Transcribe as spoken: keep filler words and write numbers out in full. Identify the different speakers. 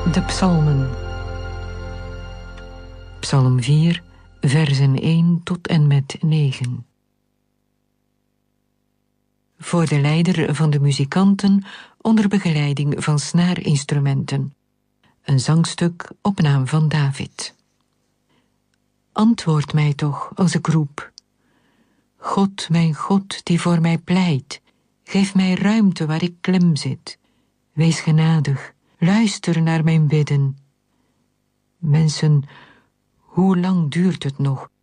Speaker 1: De psalmen. Psalm vier, versen één tot en met negen. Voor de leider van de muzikanten onder begeleiding van snaarinstrumenten. Een zangstuk op naam van David. Antwoord mij toch als ik roep. God, mijn God, die voor mij pleit, geef mij ruimte waar ik klem zit. Wees genadig, luister naar mijn bidden. Mensen, hoe lang duurt het nog